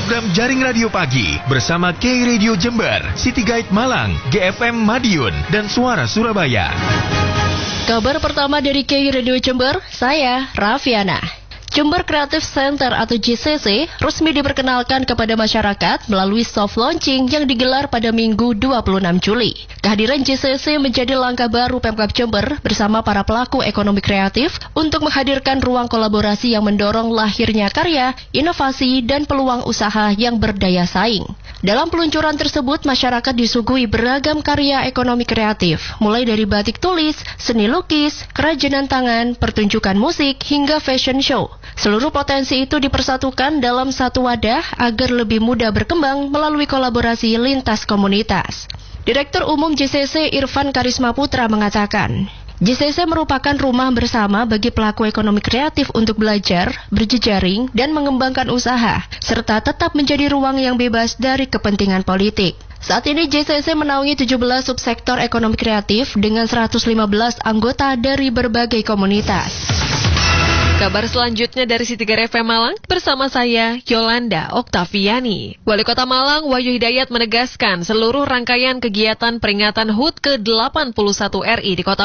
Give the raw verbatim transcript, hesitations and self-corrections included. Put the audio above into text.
program Jaring Radio Pagi bersama K Radio Jember, City Guide Malang, G F M Madiun, dan Suara Surabaya. Kabar pertama dari K Radio Jember, saya Raffiana. Jember Creative Center atau J C C resmi diperkenalkan kepada masyarakat melalui soft launching yang digelar pada Minggu dua puluh enam Juli. Kehadiran J C C menjadi langkah baru Pemkab Jember bersama para pelaku ekonomi kreatif untuk menghadirkan ruang kolaborasi yang mendorong lahirnya karya, inovasi, dan peluang usaha yang berdaya saing. Dalam peluncuran tersebut, masyarakat disuguhi beragam karya ekonomi kreatif, mulai dari batik tulis, seni lukis, kerajinan tangan, pertunjukan musik, hingga fashion show. Seluruh potensi itu dipersatukan dalam satu wadah agar lebih mudah berkembang melalui kolaborasi lintas komunitas. Direktur Umum J C C Irfan Karisma Putra mengatakan, J C C merupakan rumah bersama bagi pelaku ekonomi kreatif untuk belajar, berjejaring, dan mengembangkan usaha, serta tetap menjadi ruang yang bebas dari kepentingan politik. Saat ini J C C menaungi tujuh belas subsektor ekonomi kreatif dengan seratus lima belas anggota dari berbagai komunitas. Kabar selanjutnya dari City Guide F M Malang bersama saya, Yolanda Oktaviani. Wali Kota Malang, Wahyu Hidayat menegaskan seluruh rangkaian kegiatan peringatan H U T ke delapan puluh satu R I di Kota